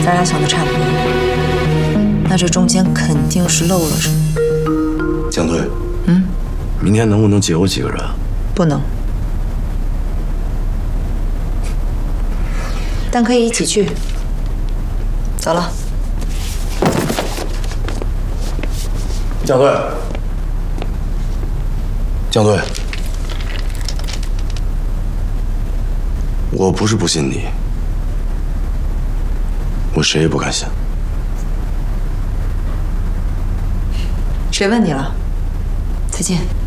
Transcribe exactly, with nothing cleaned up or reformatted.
咱俩想的差不多，那这中间肯定是漏了什么。 江队， 嗯， 明天能不能接我几个人？ 不能，但可以一起去。走了。 江队，江队，我不是不信你，我谁也不敢信。 谁问你了？再见。